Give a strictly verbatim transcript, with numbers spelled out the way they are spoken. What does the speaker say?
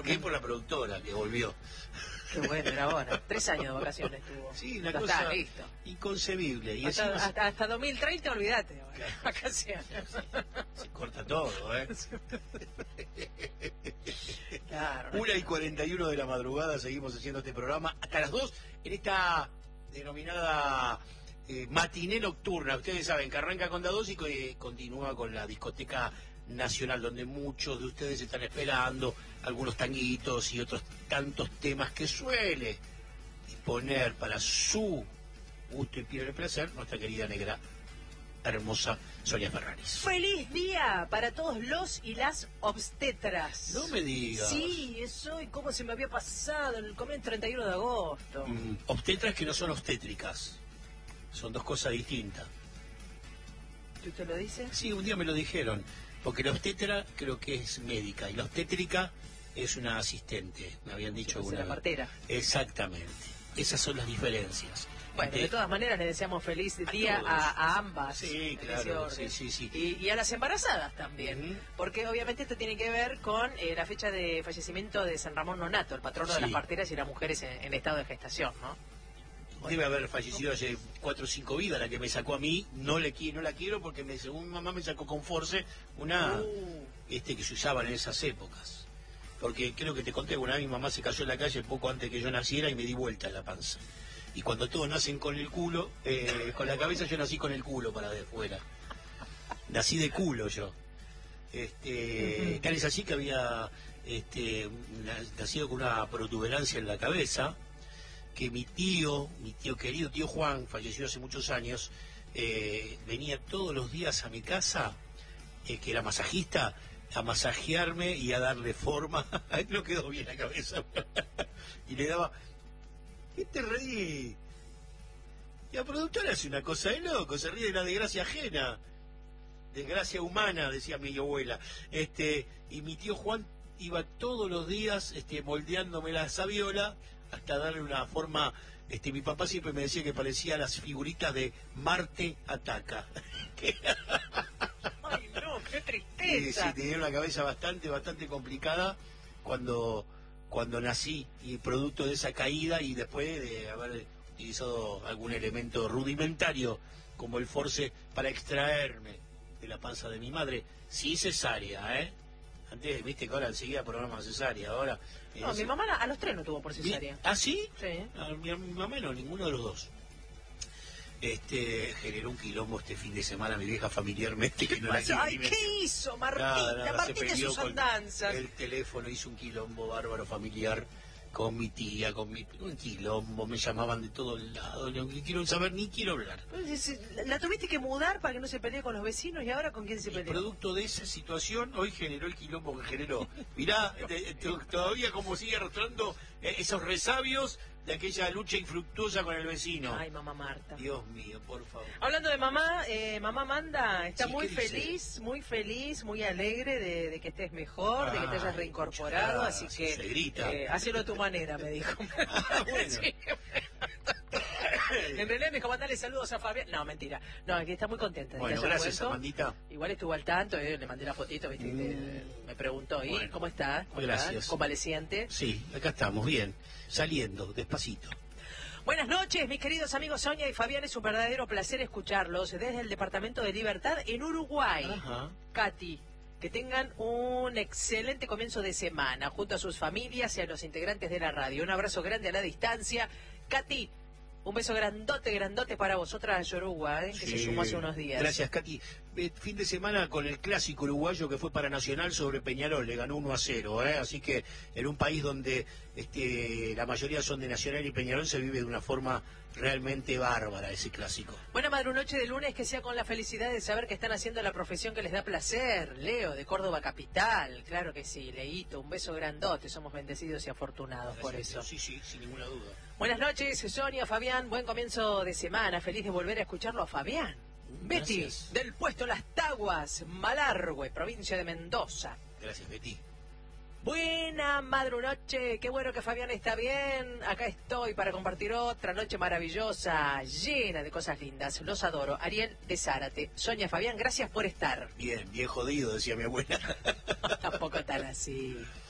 qué? Por la productora que volvió. Qué bueno, era bueno. Tres años de vacaciones tuvo. Sí, una ya cosa está, listo. inconcebible. Y hasta, encima hasta, hasta dos mil treinta, olvídate. Bueno, claro, vacaciones. se, se corta todo, ¿eh? Claro. No Una y cuarenta y uno de la madrugada seguimos haciendo este programa hasta las dos en esta denominada eh, matiné nocturna. Ustedes saben que arranca con la dos y que continúa con la discoteca nacional, donde muchos de ustedes están esperando algunos tanguitos y otros tantos temas que suele poner para su gusto y piel de placer nuestra querida negra hermosa Sonia Ferraris. ¡Feliz día para todos los y las obstetras! No me digas. Sí, es hoy, ¿cómo se me había pasado? El comienzo treinta y uno de agosto. Mm, obstetras que no son obstétricas. Son dos cosas distintas. ¿Tú te lo dices? Sí, un día me lo dijeron. Porque la obstetra creo que es médica y la obstétrica es una asistente. Me habían dicho Sí, alguna la vez. partera. Exactamente. Esas son las diferencias. Bueno, de todas maneras le deseamos feliz día a, a ambas. Sí, claro, sí, sí, sí. Y, y a las embarazadas también, Uh-huh. porque obviamente esto tiene que ver con eh, la fecha de fallecimiento de San Ramón Nonato, el patrono Sí. de las parteras y las mujeres en, en estado de gestación, ¿no? Debe haber fallecido hace cuatro o cinco vidas la que me sacó a mí. No le qui- no la quiero porque me, según mi mamá me sacó con force una Uh. este que se usaban en esas épocas. Porque creo que te conté, una vez mi mamá se cayó en la calle poco antes que yo naciera y me di vuelta en la panza. Y cuando todos nacen con el culo, eh, con la cabeza, yo nací con el culo para de fuera. Nací de culo yo. Este, Ujú. tal es así que había este, na- nacido con una protuberancia en la cabeza, que mi tío, mi tío querido, tío Juan, falleció hace muchos años, eh, venía todos los días a mi casa, eh, que era masajista, a masajearme y a darle forma. No quedó bien la cabeza. Y le daba... ¿Qué te reí? Y la productora hace una cosa de loco, se ríe de la desgracia ajena. Desgracia humana, decía mi abuela. Este, y mi tío Juan iba todos los días este, moldeándome la sabiola hasta darle una forma. Este, mi papá siempre me decía que parecía las figuritas de Marte Ataca. ¡Ay, no! ¡Qué Sí, tristeza! sí, tenía una cabeza bastante, bastante complicada cuando, cuando nací, y producto de esa caída y después de haber utilizado algún elemento rudimentario como el force para extraerme de la panza de mi madre, sí cesárea, ¿eh? Antes, viste que ahora enseguida programa cesárea, ahora... eh, No, se- mi mamá a los tres no tuvo por cesárea. ¿Ah, sí? Sí. A mi, a mi mamá no, ninguno de los dos. Este, generó un quilombo este fin de semana mi vieja familiarmente que no la quiere ¡Ay, ni qué hizo Martita! Nada, nada, se Martita y peleó sus con andanzas. el teléfono, hizo un quilombo bárbaro familiar con mi tía, con mi... un quilombo, me llamaban de todos lados, no quiero saber ni quiero hablar. Pues, la tuviste que mudar para que no se pelee con los vecinos, y ahora ¿con quién se Y peleó? producto de esa situación, hoy generó el quilombo que generó. Mirá, te- te- todavía como sigue arrastrando eh, esos resabios de aquella lucha infructuosa con el vecino. Ay, mamá Marta. Dios mío, por favor. Hablando de mamá, eh, mamá Amanda está Sí, muy ¿qué dice? feliz, muy feliz, muy alegre de, de que estés mejor, de que te hayas Ay, reincorporado, muchas así gracias, que suegrita. eh, hacelo a tu manera, me dijo. Ah, bueno. Sí. En realidad me dijo mandarle saludos a Fabián. No, mentira. No, que está muy contenta de Bueno, que hayas gracias, vuelto. Amandita. Igual estuvo al tanto, eh, le mandé la fotito, viste, Mm. que me preguntó, ¿y Bueno. cómo estás? ¿Cómo Gracias. estás? Convaleciente. Sí, acá estamos, bien, saliendo, despacito. Buenas noches, mis queridos amigos Sonia y Fabián. Es un verdadero placer escucharlos desde el Departamento de Libertad en Uruguay. Ajá. Katy, que tengan un excelente comienzo de semana junto a sus familias y a los integrantes de la radio. Un abrazo grande a la distancia. Katy, un beso grandote, grandote para vosotras de Uruguay, que se Sí. sumó hace unos días. Gracias, Katy. Eh, fin de semana con el clásico uruguayo que fue para Nacional sobre Peñarol, le ganó uno a cero, ¿eh? Así que en un país donde este, la mayoría son de Nacional y Peñarol se vive de una forma realmente bárbara ese clásico. Buena madrunoche de lunes, que sea con la felicidad de saber que están haciendo la profesión que les da placer. Leo, de Córdoba Capital, claro que sí. Leito, un beso grandote, somos bendecidos y afortunados por Gracias, eso. Sí, sí, sin ninguna duda. Buenas noches, Sonia, Fabián, buen comienzo de semana, feliz de volver a escucharlo a Fabián. Betty, Gracias. del puesto Las Taguas, Malargüe, provincia de Mendoza. Gracias, Betty. Buena madrunoche, qué bueno que Fabián está bien. Acá estoy para compartir otra noche maravillosa, llena de cosas lindas. Los adoro. Ariel de Zárate. Sonia, Fabián, gracias por estar. Bien, bien jodido, decía mi abuela. Tampoco tan así.